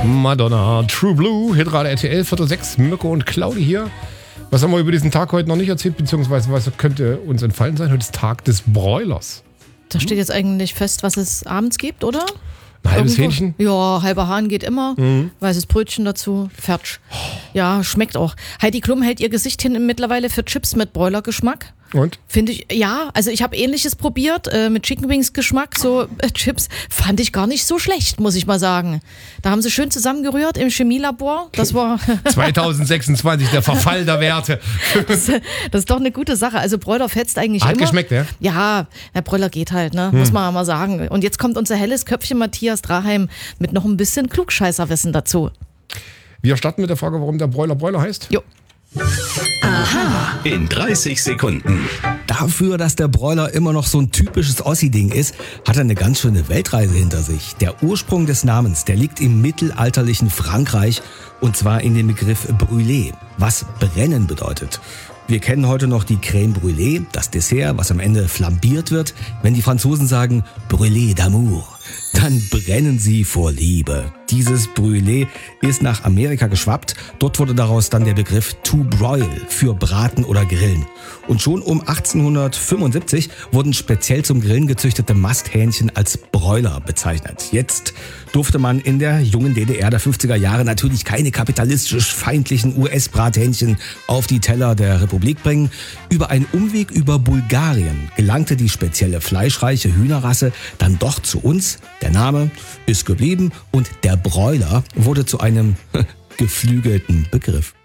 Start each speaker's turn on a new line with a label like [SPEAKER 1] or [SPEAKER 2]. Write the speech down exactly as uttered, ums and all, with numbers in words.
[SPEAKER 1] Madonna, True Blue, Hitrade R T L, Viertel sechs, Mirko und Claudi hier. Was haben wir über diesen Tag heute noch nicht erzählt, beziehungsweise was könnte uns entfallen sein? Heute ist Tag des Broilers.
[SPEAKER 2] Da steht jetzt eigentlich fest, was es abends gibt, oder?
[SPEAKER 1] Ein halbes
[SPEAKER 2] Irgendwo?
[SPEAKER 1] Hähnchen?
[SPEAKER 2] Ja, halber Hahn geht immer. Mhm. Weißes Brötchen dazu. Fertig. Ja, schmeckt auch. Heidi Klum hält ihr Gesicht hin mittlerweile für Chips mit Broiler-Geschmack.
[SPEAKER 1] Und?
[SPEAKER 2] Finde ich, ja, also ich habe Ähnliches probiert, äh, mit Chicken Wings Geschmack, so äh, Chips, fand ich gar nicht so schlecht, muss ich mal sagen. Da haben sie schön zusammengerührt im Chemielabor, das war...
[SPEAKER 1] zwanzig sechsundzwanzig, der Verfall der Werte.
[SPEAKER 2] das, das ist doch eine gute Sache, also Broiler fetzt eigentlich
[SPEAKER 1] Hat
[SPEAKER 2] immer. Hat
[SPEAKER 1] geschmeckt, ja?
[SPEAKER 2] Ja, der Broiler geht halt, ne, hm. muss man mal sagen. Und jetzt kommt unser helles Köpfchen Matthias Draheim mit noch ein bisschen Klugscheißerwissen dazu.
[SPEAKER 1] Wir starten mit der Frage, warum der Broiler Broiler heißt.
[SPEAKER 2] Jo.
[SPEAKER 3] Aha. In dreißig Sekunden.
[SPEAKER 4] Dafür, dass der Broiler immer noch so ein typisches Ossi-Ding ist, hat er eine ganz schöne Weltreise hinter sich. Der Ursprung des Namens, der liegt im mittelalterlichen Frankreich und zwar in dem Begriff Brûlé, was brennen bedeutet. Wir kennen heute noch die Crème Brûlée, das Dessert, was am Ende flambiert wird. Wenn die Franzosen sagen Brûlé d'amour, dann brennen sie vor Liebe. Dieses Brûlé ist nach Amerika geschwappt. Dort wurde daraus dann der Begriff to broil für Braten oder Grillen. Und schon um achtzehnhundertfünfundsiebzig wurden speziell zum Grillen gezüchtete Masthähnchen als Broiler bezeichnet. Jetzt durfte man in der jungen D D R der fünfziger Jahre natürlich keine kapitalistisch feindlichen U S-Brathähnchen auf die Teller der Republik bringen. Über einen Umweg über Bulgarien gelangte die spezielle fleischreiche Hühnerrasse dann doch zu uns. Der Name ist geblieben und der Broiler wurde zu einem geflügelten Begriff.